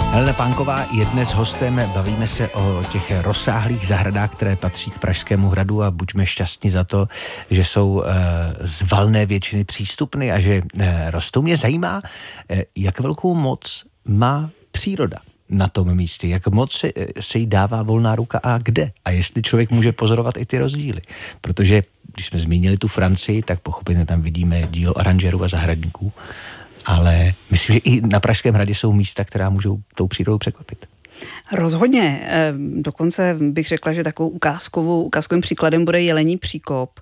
Helena Pánková je dnes hostem, bavíme se o těch rozsáhlých zahradách, které patří k Pražskému hradu a buďme šťastní za to, že jsou z valné většiny přístupny a že rostou. Mě zajímá, jak velkou moc má příroda na tom místě, jak moc se jí dává volná ruka a kde. A jestli člověk může pozorovat i ty rozdíly. Protože když jsme zmínili tu Francii, tak pochopitelně tam vidíme dílo aranžerů a zahradníků. Ale myslím, že i na Pražském hradě jsou místa, která můžou tou přírodou překvapit. Rozhodně. Dokonce bych řekla, že takovou ukázkovým příkladem bude Jelení příkop.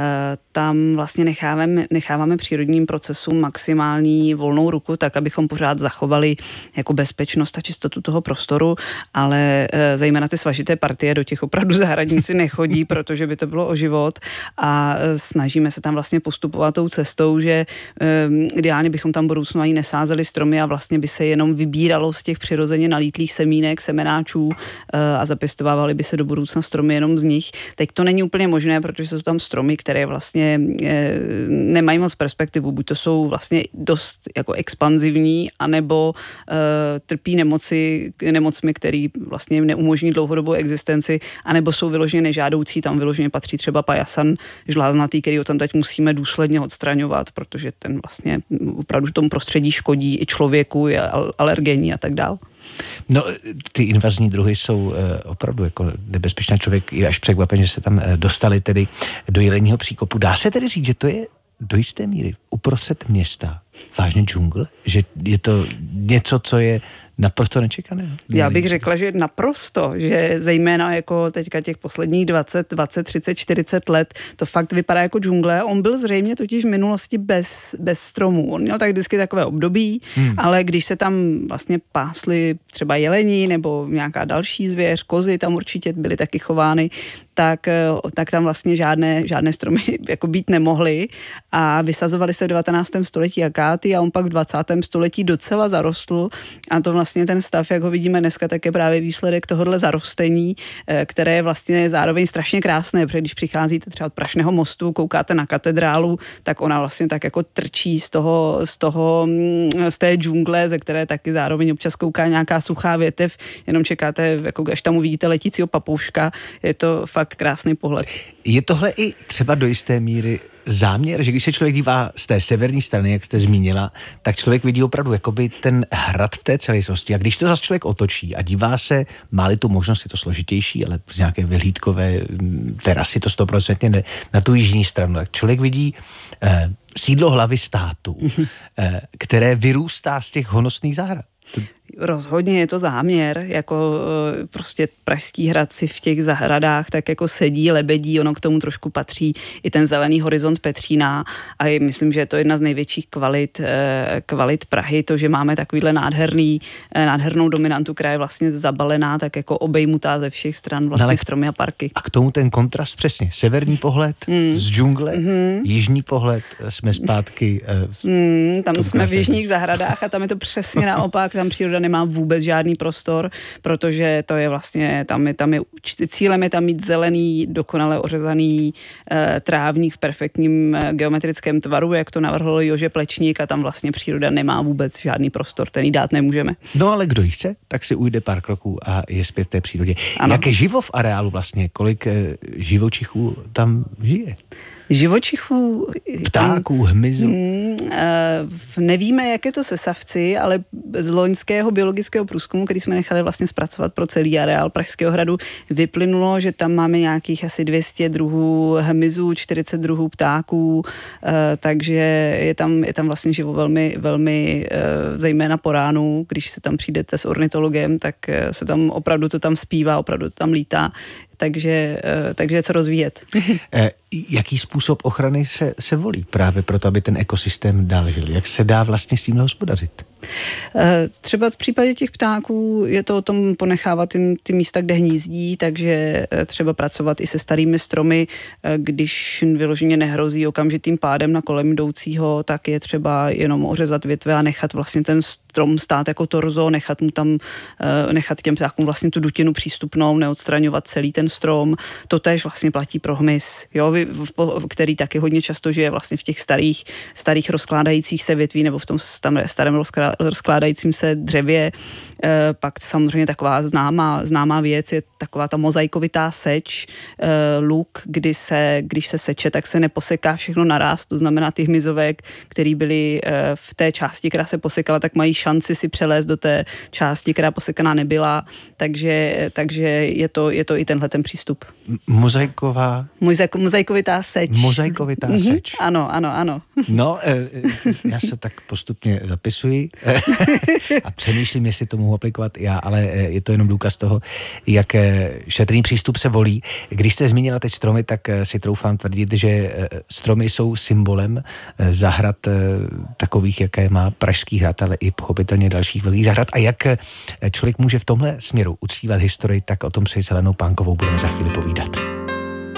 Tam vlastně necháváme přírodním procesům maximální volnou ruku, tak abychom pořád zachovali jako bezpečnost a čistotu toho prostoru, ale zejména ty svažité partie do těch opravdu zahradníci nechodí, protože by to bylo o život a snažíme se tam vlastně postupovat tou cestou, že ideálně bychom tam budoucnu ani nesázeli stromy a vlastně by se jenom vybíralo z těch přirozeně nalítlých semínek, semenáčů a zapěstovávaly by se do budoucna stromy jenom z nich. Teď to není úplně možné, protože jsou tam stromy, které vlastně nemají moc perspektivu. Buď to jsou vlastně dost jako expanzivní, anebo trpí nemocmi, které vlastně neumožní dlouhodobou existenci, anebo jsou vyloženě nežádoucí. Tam vyloženě patří třeba pajasan žláznatý, který ho tam teď musíme důsledně odstraňovat, protože ten vlastně opravdu tomu prostředí škodí i člověku, je alergenní a tak dál. No, ty invazní druhy jsou opravdu jako nebezpečné. Člověk je až překvapen, že se tam dostali tedy do Jeleního příkopu. Dá se tedy říct, že to je do jisté míry uprostřed města vážně džungle? Že je to něco, co je naprosto nečekané? Já bych řekla, že naprosto, že zejména jako teďka těch posledních 20, 30, 40 let to fakt vypadá jako džungle. On byl zřejmě totiž v minulosti bez stromů. On měl tak vždycky takové období, ale když se tam vlastně pásly třeba jelení nebo nějaká další zvěř, kozy tam určitě byly taky chovány, tak tam vlastně žádné stromy jako být nemohly a vysazovaly se v 19. století akáty a on pak v 20. století docela zarostl a to vlastně ten stav, jak ho vidíme dneska, tak je právě výsledek tohohle zarostení, které je vlastně zároveň strašně krásné, protože když přicházíte třeba od Prašného mostu, koukáte na katedrálu, tak ona vlastně tak jako trčí z té džungle, ze které taky zároveň občas kouká nějaká suchá větev, jenom čekáte, jako až tam uvidíte letícího papouška, je to fakt krásný pohled. Je tohle i třeba do jisté míry záměr, že když se člověk dívá z té severní strany, jak jste zmínila, tak člověk vidí opravdu jakoby ten hrad v té celistvosti. A když to zase člověk otočí a dívá se, má-li tu možnost, je to složitější, ale z nějaké vyhlídkové terasy to 100% jde na tu jižní stranu, tak člověk vidí sídlo hlavy státu, které vyrůstá z těch honosných zahrad. Rozhodně je to záměr, jako prostě Pražský hrad si v těch zahradách tak jako sedí, lebedí, ono k tomu trošku patří i ten zelený horizont Petřína a myslím, že je to jedna z největších kvalit Prahy, to, že máme takovýhle nádhernou dominantu, která je vlastně zabalená, tak jako obejmutá ze všech stran vlastně stromy a parky. A k tomu ten kontrast přesně, severní pohled z džungle, jižní pohled, jsme zpátky. Tam jsme v jižních zahradách a tam je to přesně naopak, tam příroda nemá vůbec žádný prostor, protože to je vlastně, cílem je tam mít zelený, dokonale ořezaný trávník v perfektním geometrickém tvaru, jak to navrhl Jože Plečník a tam vlastně příroda nemá vůbec žádný prostor, ten jí dát nemůžeme. No ale kdo ji chce, tak si ujde pár kroků a je zpět v té přírodě. Ano. Jak je živo v areálu vlastně? Kolik živočichů tam žije? Živočichů, ptáků, hmyzu. Nevíme, jak je to se savci, ale z loňského biologického průzkumu, který jsme nechali vlastně zpracovat pro celý areál Pražského hradu, vyplynulo, že tam máme nějakých asi 200 druhů hmyzů, 40 druhů ptáků, takže je tam vlastně živo velmi, velmi zejména po ránu, když se tam přijdete s ornitologem, tak se tam opravdu to tam zpívá, opravdu to tam lítá. Takže je co rozvíjet. Jaký způsob ochrany se volí právě proto, aby ten ekosystém dál žil? Jak se dá vlastně s tím hospodařit? Třeba v případě těch ptáků je to o tom ponechávat ty místa, kde hnízdí, takže třeba pracovat i se starými stromy, když vyloženě nehrozí okamžitým pádem na kolem jdoucího, tak je třeba jenom ořezat větve a nechat vlastně ten strom stát jako torzo, nechat těm ptákům vlastně tu dutinu přístupnou, neodstraňovat celý ten strom. To též vlastně platí pro hmyz, který taky hodně často žije vlastně v těch starých rozkládajících se větví nebo v tom starém rozkládajícím rozkládajícím se dřevě. Pak samozřejmě taková známá věc je taková ta mozaikovitá seč, luk, když se seče, tak se neposeká všechno naraz, to znamená ty hmyzové, které byly v té části, která se posekala, tak mají šanci si přelézt do té části, která posekaná nebyla, takže je to i tenhle ten přístup. Mozaikovitá seč. Mozaikovitá seč. Ano. No, já se tak postupně zapisuji a přemýšlím, jestli to mohu aplikovat já, ale je to jenom důkaz toho, jak šetrný přístup se volí. Když jste zmínila teď stromy, tak si troufám tvrdit, že stromy jsou symbolem zahrad takových, jaké má Pražský hrad, ale i pochopitelně dalších velkých zahrad. A jak člověk může v tomhle směru uctívat historii, tak o tom si s Helenou Pánkovou budeme za chvíli povídat.